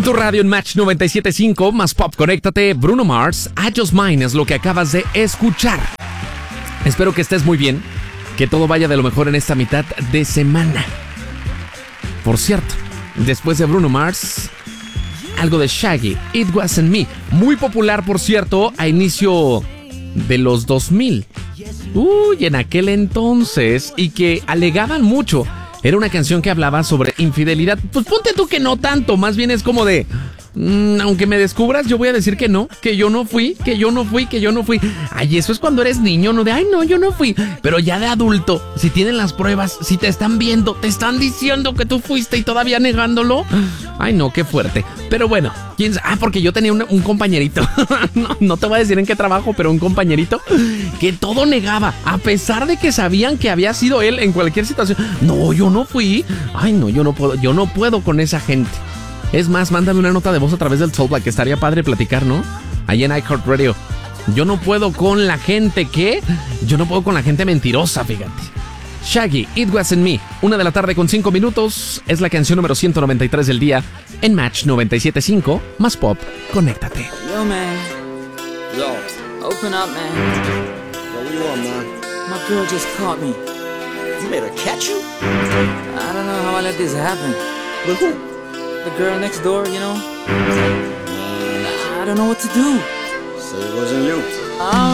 tu radio en Match 97.5, más pop, conéctate. Bruno Mars, I Just Mine es lo que acabas de escuchar. Espero que estés muy bien, que todo vaya de lo mejor en esta mitad de semana. Por cierto, después de Bruno Mars, algo de Shaggy, It Wasn't Me. Muy popular, por cierto, a inicio de los 2000. En aquel entonces, y que alegaban mucho. Era una canción que hablaba sobre infidelidad. Pues ponte tú que no tanto, más bien es como de... aunque me descubras, yo voy a decir que no, que yo no fui. Ay, eso es cuando eres niño, ¿no? De, ay, no, yo no fui. Pero ya de adulto, si tienen las pruebas, si te están viendo, te están diciendo que tú fuiste y todavía negándolo. Ay, no, qué fuerte. Pero bueno, ¿quién sabe? Porque yo tenía un compañerito. no te voy a decir en qué trabajo, pero un compañerito que todo negaba, a pesar de que sabían que había sido él en cualquier situación. No, yo no fui. Ay, no, yo no puedo con esa gente. Es más, mándame una nota de voz a través del Soul Black, que estaría padre platicar, ¿no? Ahí en iHeartRadio. Yo no puedo con la gente yo no puedo con la gente mentirosa, fíjate. Shaggy, It Wasn't Me, 1:05 p.m. Es la canción número 193 del día en Match 97.5, más pop, conéctate. Yo, man. Yo. Open up, man. Yo, what you want, man? My girl just caught me. You made her catch you? I don't know how I let this happen. With who? The girl next door, you know? I don't know what to do. So it wasn't you.